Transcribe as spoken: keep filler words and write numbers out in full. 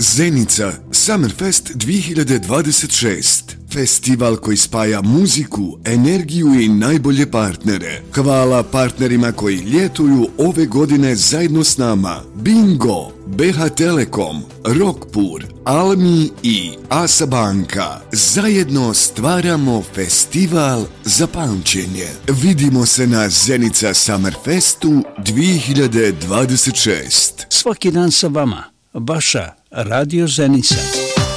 Zenica Summerfest dvije hiljade dvadeset šest. Festival koji spaja muziku, energiju i najbolje partnere. Hvala partnerima koji ljetuju ove godine zajedno s nama. Bingo, B H Telekom, Rockpur, Almi i Asa Banka. Zajedno stvaramo festival za pamćenje. Vidimo se na Zenica Summerfestu dvije hiljade dvadeset šest. Svaki dan sa vama, vaša Radio Zenica.